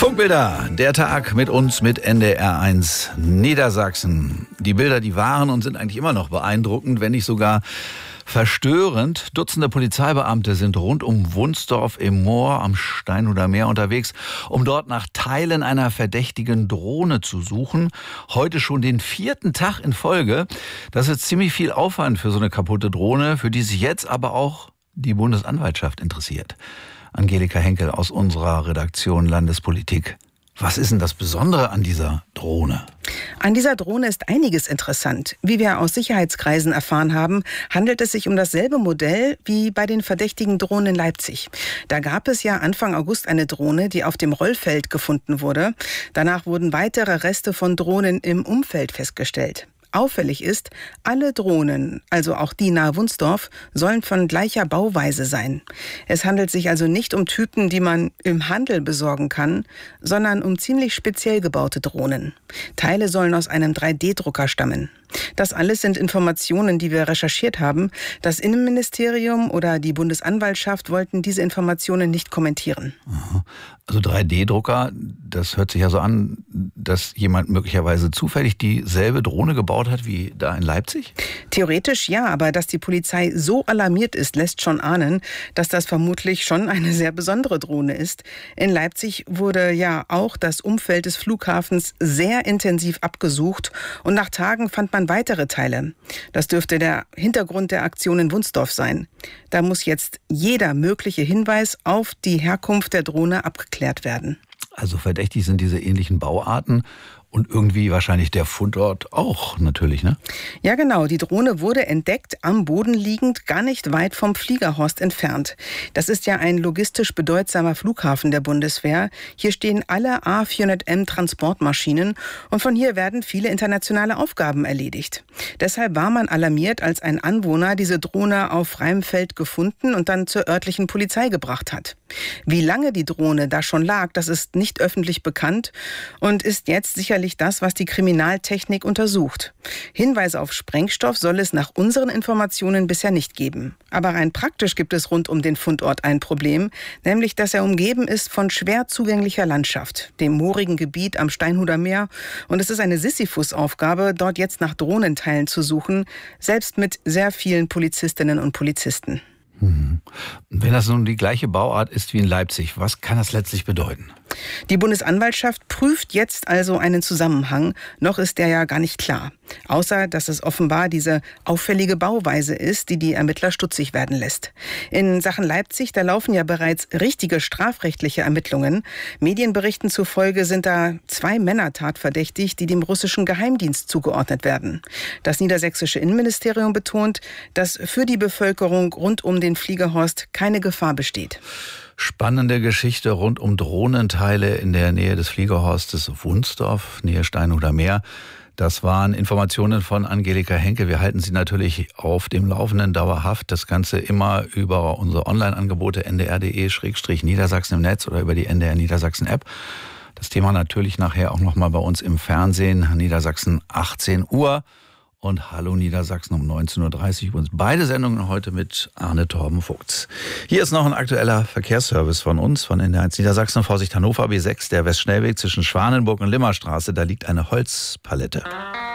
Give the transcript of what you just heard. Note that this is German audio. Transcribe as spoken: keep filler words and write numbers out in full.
Funkbilder, der Tag mit uns mit N D R eins Niedersachsen. Die Bilder, die waren und sind eigentlich immer noch beeindruckend, wenn nicht sogar verstörend. Dutzende Polizeibeamte sind rund um Wunsdorf im Moor am Steinhuder Meer unterwegs, um dort nach Teilen einer verdächtigen Drohne zu suchen. Heute schon den vierten Tag in Folge. Das ist ziemlich viel Aufwand für so eine kaputte Drohne, für die sich jetzt aber auch die Bundesanwaltschaft interessiert. Angelika Henkel aus unserer Redaktion Landespolitik. Was ist denn das Besondere an dieser Drohne? An dieser Drohne ist einiges interessant. Wie wir aus Sicherheitskreisen erfahren haben, handelt es sich um dasselbe Modell wie bei den verdächtigen Drohnen in Leipzig. Da gab es ja Anfang August eine Drohne, die auf dem Rollfeld gefunden wurde. Danach wurden weitere Reste von Drohnen im Umfeld festgestellt. Auffällig ist, alle Drohnen, also auch die nahe Wunsdorf, sollen von gleicher Bauweise sein. Es handelt sich also nicht um Typen, die man im Handel besorgen kann, sondern um ziemlich speziell gebaute Drohnen. Teile sollen aus einem drei D Drucker stammen. Das alles sind Informationen, die wir recherchiert haben. Das Innenministerium oder die Bundesanwaltschaft wollten diese Informationen nicht kommentieren. Also drei D Drucker, das hört sich ja so an, dass jemand möglicherweise zufällig dieselbe Drohne gebaut hat wie da in Leipzig? Theoretisch ja, aber dass die Polizei so alarmiert ist, lässt schon ahnen, dass das vermutlich schon eine sehr besondere Drohne ist. In Leipzig wurde ja auch das Umfeld des Flughafens sehr intensiv abgesucht und nach Tagen fand man weitere Teile. Das dürfte der Hintergrund der Aktion in Wunsdorf sein. Da muss jetzt jeder mögliche Hinweis auf die Herkunft der Drohne abgeklärt werden. Also verdächtig sind diese ähnlichen Bauarten. Und irgendwie wahrscheinlich der Fundort auch natürlich, ne? Ja, genau. Die Drohne wurde entdeckt, am Boden liegend, gar nicht weit vom Fliegerhorst entfernt. Das ist ja ein logistisch bedeutsamer Flughafen der Bundeswehr. Hier stehen alle A vierhundert M Transportmaschinen und von hier werden viele internationale Aufgaben erledigt. Deshalb war man alarmiert, als ein Anwohner diese Drohne auf freiem Feld gefunden und dann zur örtlichen Polizei gebracht hat. Wie lange die Drohne da schon lag, das ist nicht öffentlich bekannt und ist jetzt sicherlich das, was die Kriminaltechnik untersucht. Hinweise auf Sprengstoff soll es nach unseren Informationen bisher nicht geben. Aber rein praktisch gibt es rund um den Fundort ein Problem, nämlich dass er umgeben ist von schwer zugänglicher Landschaft, dem moorigen Gebiet am Steinhuder Meer. Und es ist eine Sisyphus-Aufgabe, dort jetzt nach Drohnenteilen zu suchen, selbst mit sehr vielen Polizistinnen und Polizisten. Mhm. Wenn das nun die gleiche Bauart ist wie in Leipzig, was kann das letztlich bedeuten? Die Bundesanwaltschaft prüft jetzt also einen Zusammenhang. Noch ist der ja gar nicht klar. Außer, dass es offenbar diese auffällige Bauweise ist, die die Ermittler stutzig werden lässt. In Sachen Leipzig, da laufen ja bereits richtige strafrechtliche Ermittlungen. Medienberichten zufolge sind da zwei Männer tatverdächtig, die dem russischen Geheimdienst zugeordnet werden. Das niedersächsische Innenministerium betont, dass für die Bevölkerung rund um den Fliegerhorst keine Gefahr besteht. Spannende Geschichte rund um Drohnenteile in der Nähe des Fliegerhorstes Wunsdorf, Nähe Steinhuder Meer. Das waren Informationen von Angelika Henkel. Wir halten Sie natürlich auf dem Laufenden dauerhaft. Das Ganze immer über unsere Online-Angebote n d r punkt d e Schrägstrich Niedersachsen im Netz oder über die N D R Niedersachsen App. Das Thema natürlich nachher auch nochmal bei uns im Fernsehen. Niedersachsen achtzehn Uhr. Und Hallo Niedersachsen um neunzehn Uhr dreißig. Übrigens beide Sendungen heute mit Arne Torben Vogts. Hier ist noch ein aktueller Verkehrsservice von uns, von N D R eins Niedersachsen. Vorsicht Hannover B sechs, der Westschnellweg zwischen Schwanenburg und Limmerstraße. Da liegt eine Holzpalette.